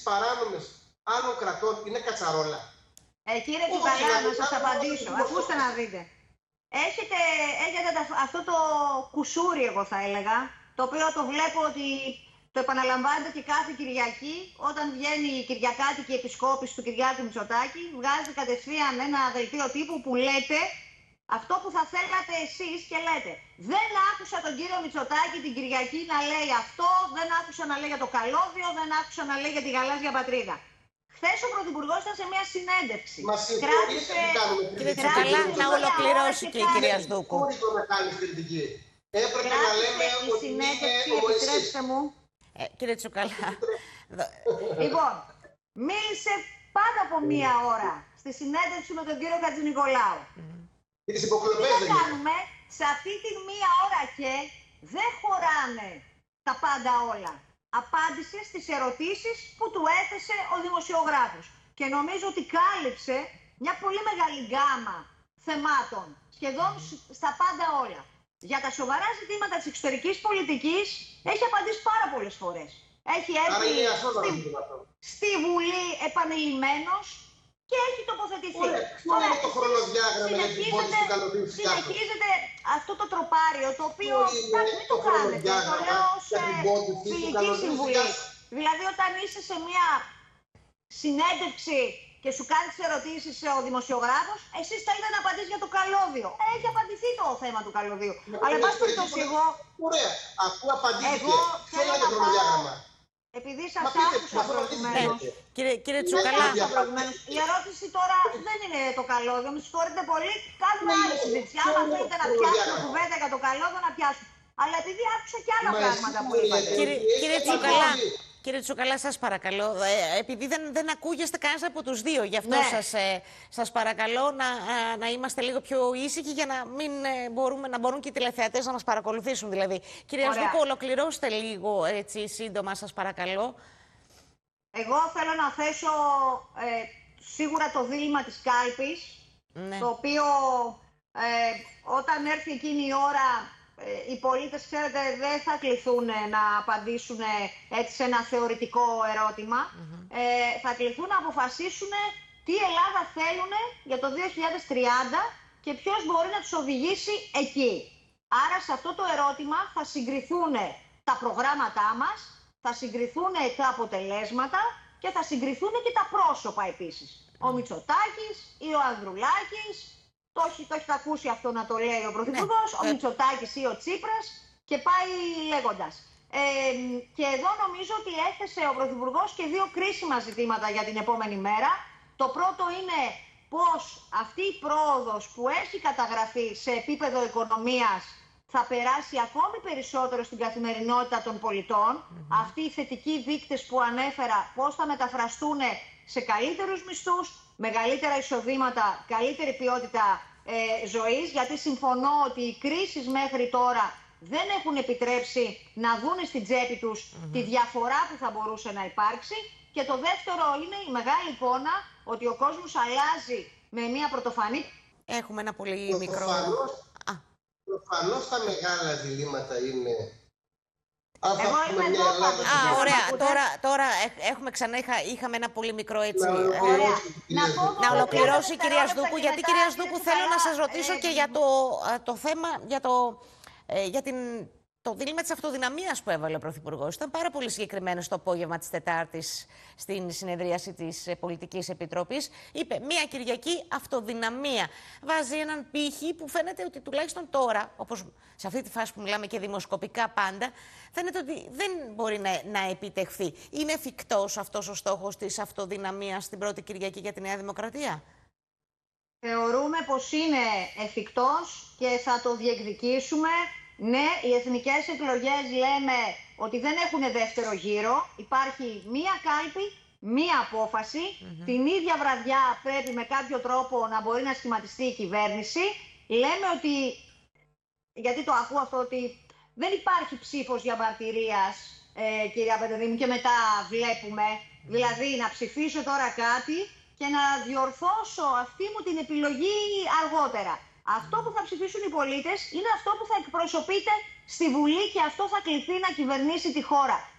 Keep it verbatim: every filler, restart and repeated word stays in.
παράνομες άλλων κρατών είναι κατσαρόλα? Ε, κύριε Τσουκαλά, να σας απαντήσω. Ακούστε να δείτε. Έχετε, έχετε αυτό το κουσούρι, εγώ θα έλεγα, το οποίο το βλέπω ότι το επαναλαμβάνετε και κάθε Κυριακή, όταν βγαίνει η Κυριακάτικη επισκόπηση του Κυριάκου Μητσοτάκη, βγάζει κατευθείαν ένα δελτίο τύπου που λέτε αυτό που θα θέλατε εσείς και λέτε. Δεν άκουσα τον κύριο Μητσοτάκη την Κυριακή να λέει αυτό, δεν άκουσα να λέει για το καλώδιο, δεν άκουσα να λέει για τη γαλάζια πατρίδα. Χθες ο Πρωθυπουργός ήταν σε μια συνέντευξη. Μα κράτησε... Κύριε Τσουκαλά, να ολοκληρώσει και η κυρία Σδούκου. Έπρεπε να λέμε ότι είναι επιτρέψτε μου. Ε, κύριε Τσουκαλά. Λοιπόν, μίλησε πάνω από μία ώρα στη συνέντευξη με τον κύριο Χατζηνικολάου. Τι να κάνουμε, σε αυτή τη μία ώρα και δεν χωράνε τα πάντα όλα. Απάντησε στις ερωτήσεις που του έθεσε ο δημοσιογράφος. Και νομίζω ότι κάλυψε μια πολύ μεγάλη γκάμα θεμάτων, σχεδόν στα πάντα όλα. Για τα σοβαρά ζητήματα της εξωτερικής πολιτικής έχει απαντήσει πάρα πολλές φορές. Έχει έρθει στη, στη Βουλή επανειλημμένος και έχει τοποθετηθεί. Τώρα, το συνεχίζεται, συνεχίζεται αυτό το τροπάριο, το οποίο εντάξει, μην το κάνετε, το λέω ως φιλική συμβουλή. Δηλαδή όταν είσαι σε μια συνέντευξη και σου κάνει τις ερωτήσεις ο δημοσιογράφος, εσείς θέλετε να απαντήσεις για το καλώδιο. Έχει απαντηθεί το θέμα του καλωδίου. Αλλά εν πάση περιπτώσει εγώ... Ωραία, αφού απαντήθηκε, εγώ θέλω να χρονοδιάγραμμα. Επειδή σας άκουσα προηγουμένως. Κύριε, κύριε Τσουκαλά. Η ερώτηση τώρα δεν είναι το καλώδιο. Με συγχωρείτε πολύ. Κάνουμε άλλη συζήτηση. Άμα θέλετε να πιάσουμε κουβέντα για το καλώδιο, να πιάσουμε. Αλλά επειδή άκουσα και άλλα πράγματα που είπατε. Κύριε, κύριε Τσουκαλά, κύριε Τσουκαλά, σας παρακαλώ, ε, επειδή δεν, δεν ακούγεστε κανένας από τους δύο, γι' αυτό ναι. σας, ε, σας παρακαλώ να, ε, να είμαστε λίγο πιο ήσυχοι για να μην ε, μπορούμε, να μπορούν και οι τηλεθεατές να μας παρακολουθήσουν δηλαδή. Κυρία Σδούκου, ολοκληρώστε λίγο έτσι σύντομα, σας παρακαλώ. Εγώ θέλω να θέσω ε, σίγουρα το δίλημμα της κάλπης, ναι. το οποίο ε, όταν έρθει εκείνη η ώρα... Οι πολίτες, ξέρετε, δεν θα κληθούν να απαντήσουν έτσι σε ένα θεωρητικό ερώτημα. Mm-hmm. ε, θα κληθούν να αποφασίσουν τι Ελλάδα θέλουν για το δύο χιλιάδες τριάντα και ποιος μπορεί να τους οδηγήσει εκεί. Άρα σε αυτό το ερώτημα θα συγκριθούν τα προγράμματά μας, θα συγκριθούν τα αποτελέσματα και θα συγκριθούν και τα πρόσωπα επίσης. Mm-hmm. Ο Μητσοτάκης ή ο Ανδρουλάκης. Το έχει, το έχετε ακούσει αυτό να το λέει ο Πρωθυπουργός, ναι, ο Μητσοτάκης ή ο Τσίπρας και πάει λέγοντας. Ε, και εδώ νομίζω ότι έθεσε ο Πρωθυπουργός και δύο κρίσιμα ζητήματα για την επόμενη μέρα. Το πρώτο είναι πως αυτή η πρόοδος που έχει καταγραφεί σε επίπεδο οικονομίας θα περάσει ακόμη περισσότερο στην καθημερινότητα των πολιτών. Mm-hmm. Αυτοί οι θετικοί δείκτες που ανέφερα πώς θα μεταφραστούν σε καλύτερους μισθούς, μεγαλύτερα εισοδήματα, καλύτερη ποιότητα ε, ζωής, γιατί συμφωνώ ότι οι κρίσεις μέχρι τώρα δεν έχουν επιτρέψει να δούνε στην τσέπη τους mm-hmm. τη διαφορά που θα μπορούσε να υπάρξει. Και το δεύτερο είναι η μεγάλη εικόνα ότι ο κόσμος αλλάζει με μια πρωτοφανή. Έχουμε ένα πολύ το μικρό... Προφανώς τα μεγάλα διλήμματα είναι... Εγώ είμαι εδώ. Α, ωραία. Τώρα, τώρα έχουμε ξανά, είχα, είχαμε ένα πολύ μικρό έτσι. Να, να, να ολοκληρώσει η κυρία Σδούκου, γιατί κυρία Σδούκου θέλω να σας ρωτήσω και για το, το θέμα, για, το, για την, το δίλημμα της αυτοδυναμίας που έβαλε ο Πρωθυπουργός. Ήταν πάρα πολύ συγκεκριμένο το απόγευμα της Τετάρτης στην συνεδρίαση της Πολιτικής Επιτροπής. Είπε μία Κυριακή αυτοδυναμία. Βάζει έναν πύχη που φαίνεται ότι τουλάχιστον τώρα, όπως σε αυτή τη φάση που μιλάμε και δημοσκοπικά πάντα, φαίνεται ότι δεν μπορεί να, να επιτευχθεί. Είναι εφικτός αυτός ο στόχος της αυτοδυναμίας στην πρώτη Κυριακή για τη Νέα Δημοκρατία? Θεωρούμε πως είναι εφικτός και θα το διεκδικήσουμε. Ναι, οι εθνικές εκλογές λέμε ότι δεν έχουν δεύτερο γύρο. Υπάρχει μία κάλπη, μία απόφαση. Mm-hmm. Την ίδια βραδιά πρέπει με κάποιο τρόπο να μπορεί να σχηματιστεί η κυβέρνηση. Λέμε ότι, γιατί το ακούω αυτό, ότι δεν υπάρχει ψήφος διαμαρτυρίας, ε, κυρία Πετροδήμου, και μετά βλέπουμε. Δηλαδή να ψηφίσω τώρα κάτι και να διορθώσω αυτή μου την επιλογή αργότερα. Αυτό που θα ψηφίσουν οι πολίτες είναι αυτό που θα εκπροσωπείται στη Βουλή και αυτό θα κληθεί να κυβερνήσει τη χώρα.